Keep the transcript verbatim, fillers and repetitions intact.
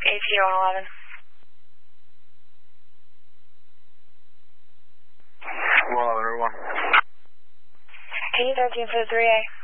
A T one eleven. one eleven, one. Can you thirteen for the three A?